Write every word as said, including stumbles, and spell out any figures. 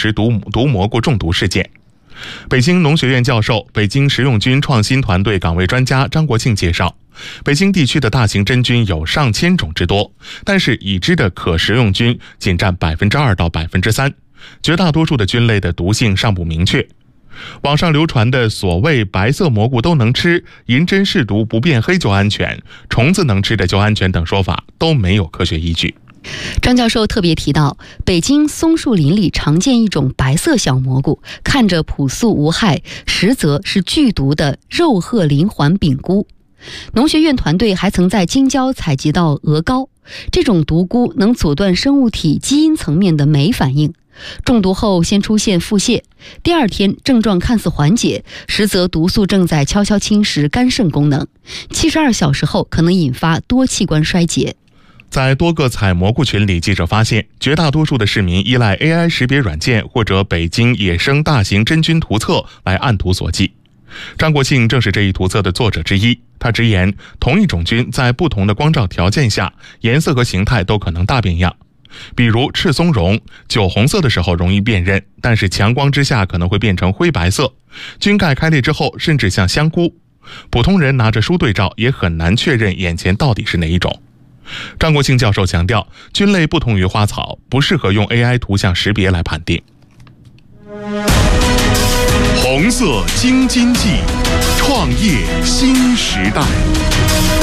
实毒毒蘑菇中毒事件。北京农学院教授、北京食用菌创新团队岗位专家张国庆介绍，北京地区的大型真菌有上千种之多，但是已知的可食用菌仅占百分之二到百分之三，绝大多数的菌类的毒性尚不明确。网上流传的所谓白色蘑菇都能吃、银针试毒不变黑就安全、虫子能吃的就安全等说法都没有科学依据。 张教授特别提到，北京松树林里常见一种白色小蘑菇，看着朴素无害，实则是剧毒的肉褐鳞环柄菇。农学院团队还曾在京郊采集到鹅膏，这种毒菇能阻断生物体基因层面的酶反应，中毒后先出现腹泻，第二天症状看似缓解，实则毒素正在悄悄侵蚀肝肾功能，七十二小时后可能引发多器官衰竭。 在多个采蘑菇群里，记者发现，绝大多数的市民依赖 A I 识别软件或者北京野生大型真菌图册来按图索骥。张国庆正是这一图册的作者之一，他直言，同一种菌在不同的光照条件下，颜色和形态都可能大变样。比如赤松茸，酒红色的时候容易辨认，但是强光之下可能会变成灰白色，菌盖开裂之后甚至像香菇。普通人拿着书对照也很难确认眼前到底是哪一种。张国庆教授强调，菌类不同于花草，不适合用 A I 图像识别来判定。 红色京津冀，创业新时代。